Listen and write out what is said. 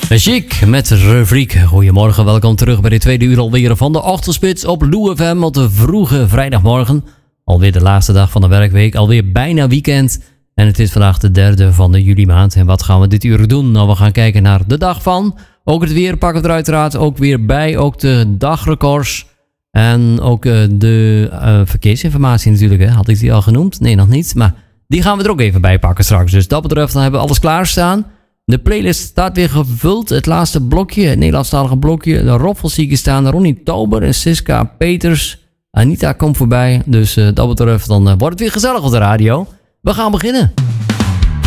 Chic met Rubriek. Goedemorgen, welkom terug bij de tweede uur alweer van de Ochtendspits op Lou FM op de vroege vrijdagmorgen. Alweer de laatste dag van de werkweek, alweer bijna weekend. En het is vandaag de 3e van de juli maand. En wat gaan we dit uur doen? Nou, we gaan kijken naar de dag van. Ook het weer pakken we er uiteraard ook weer bij. Ook de dagrecords. En ook de verkeersinformatie natuurlijk. Hè. Had ik die al genoemd? Nee, nog niet. Maar die gaan we er ook even bij pakken straks. Dus dat betreft, dan hebben we alles klaarstaan. De playlist staat weer gevuld. Het laatste blokje, het Nederlandstalige blokje. De Roffelzieken staan. Ronnie Tauber en Siska Peters. Anita komt voorbij. Dus dat betreft, dan wordt het weer gezellig op de radio. We gaan beginnen.